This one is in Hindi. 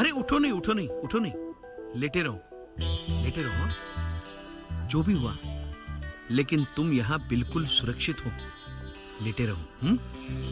अरे उठो नहीं, उठो नहीं, उठो नहीं, लेटे रहो, लेटे रहो। हाँ? जो भी हुआ, लेकिन तुम यहाँ बिल्कुल सुरक्षित हो। लेटे रहो।